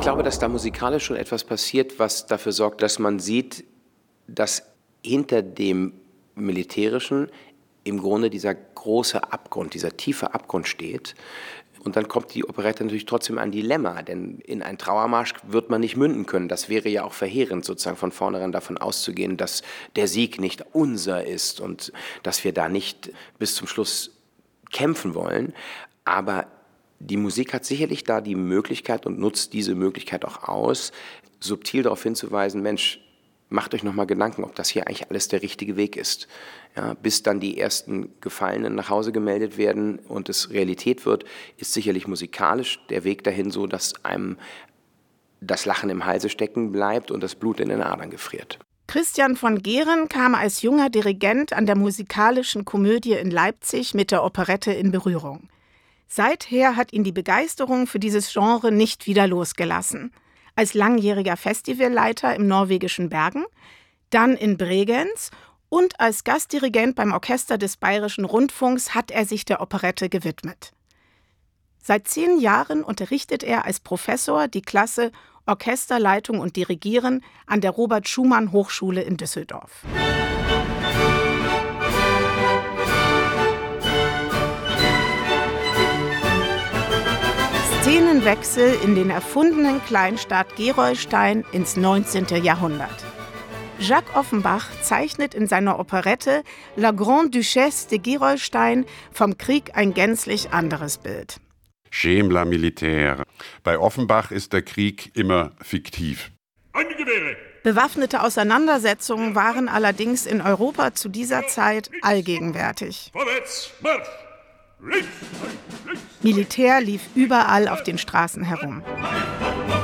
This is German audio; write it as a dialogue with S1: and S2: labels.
S1: glaube, dass da musikalisch schon etwas passiert, was dafür sorgt, dass man sieht, dass hinter dem Militärischen im Grunde dieser große Abgrund, dieser tiefe Abgrund steht. Und dann kommt die Operette natürlich trotzdem ein Dilemma, denn in einen Trauermarsch wird man nicht münden können. Das wäre ja auch verheerend, sozusagen von vornherein davon auszugehen, dass der Sieg nicht unser ist und dass wir da nicht bis zum Schluss kämpfen wollen. Aber die Musik hat sicherlich da die Möglichkeit und nutzt diese Möglichkeit auch aus, subtil darauf hinzuweisen, Mensch, macht euch nochmal Gedanken, ob das hier eigentlich alles der richtige Weg ist. Ja, bis dann die ersten Gefallenen nach Hause gemeldet werden und es Realität wird, ist sicherlich musikalisch der Weg dahin so, dass einem das Lachen im Halse stecken bleibt und das Blut in den Adern gefriert.
S2: Christian von Gehren kam als junger Dirigent an der Musikalischen Komödie in Leipzig mit der Operette in Berührung. Seither hat ihn die Begeisterung für dieses Genre nicht wieder losgelassen. Als langjähriger Festivalleiter im norwegischen Bergen, dann in Bregenz und als Gastdirigent beim Orchester des Bayerischen Rundfunks hat er sich der Operette gewidmet. Seit 10 Jahren unterrichtet er als Professor die Klasse Orchesterleitung und Dirigieren an der Robert-Schumann-Hochschule in Düsseldorf. Szenenwechsel in den erfundenen Kleinstaat Gerolstein ins 19. Jahrhundert. Jacques Offenbach zeichnet in seiner Operette La Grande Duchesse de Gerolstein vom Krieg ein gänzlich anderes Bild.
S3: J'aime la militaire. Bei Offenbach ist der Krieg immer fiktiv.
S2: Bewaffnete Auseinandersetzungen waren allerdings in Europa zu dieser Zeit allgegenwärtig. Militär lief überall auf den Straßen herum.